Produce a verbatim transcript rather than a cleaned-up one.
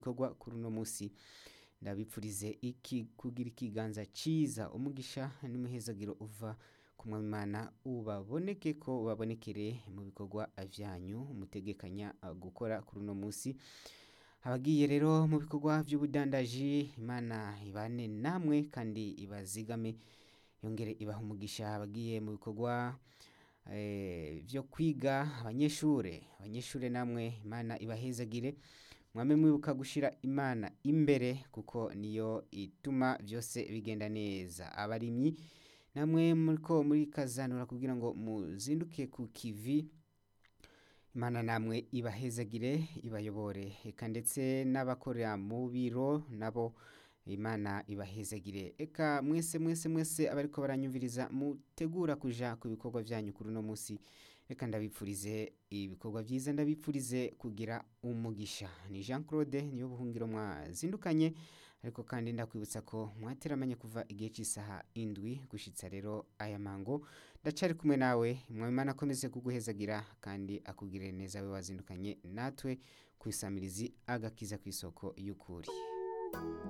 bikorwa kuri uno munsi. Ndabipfurize iki kugira ikiganza ciza, umugisha n'umuhezagiro uva ku Mwami Imana ubaboneke ko ubabonekere mu bikorwa vyanyu mutegekanya gukora kuri uno munsi. Abagiye rero mu bikorwa vy'ubudandaji, Imana ibane namwe kandi ibazigame, yongere ibaha umugisha. Abagiye mu bikorwa eh, vyo kwiga, abanyeshure abanyeshure namwe Imana ibahezagire, mwame mwibuka gushira Imana imbere kuko niyo ituma vyose bigenda neza. Abarimyi namwe muriko murikazanura kugira ngo muzinduke ku kivi, Imana namwe ibahezagire ibayobore, eka ndetse n'abakorera mu biro nabo Imana ibahezagire. Eka mwese mwese mwese abariko baranyumviriza mutegura kuja ku bikorwa vyanyu kuri uno munsi, reka ndabipfurize ibikorwa vyiza, ndabipfurize kugira umugisha. Ni Jean Claude niyo buhungiro mwazindukanye, ariko kandi ndakwibutsa ko mwateramanye kuva igihe cy'isaha indwi gushitsa rero aya mango. Ndacari kumwe nawe, Mwami Imana akomeze kuguhezagira kandi akugirire neza we wazindukanye natwe ku isamirizi agakiza kw'isoko y'ukuri.